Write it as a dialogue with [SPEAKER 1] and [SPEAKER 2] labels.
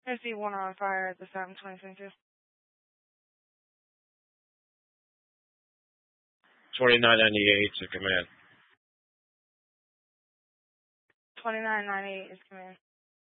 [SPEAKER 1] I see one on fire at the 7/2022.
[SPEAKER 2] 2998 to command.
[SPEAKER 1] 2998 is command.